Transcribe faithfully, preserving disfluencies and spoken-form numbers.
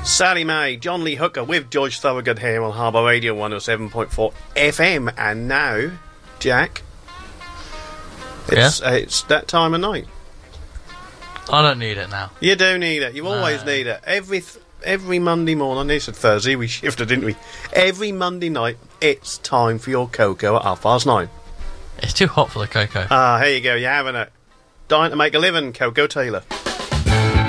Sally Mae, John Lee Hooker with George Thorogood here on Harbour Radio one oh seven point four F M. And now, Jack, it's, yeah? uh, it's that time of night. I don't need it now. You do need it. You No. always need it. Every th- every Monday morning, this is Thursday, we shifted, didn't we? Every Monday night, it's time for your cocoa at half past nine. It's too hot for the cocoa. Ah, here you go, you're having it. Dying to make a living, Coco Taylor.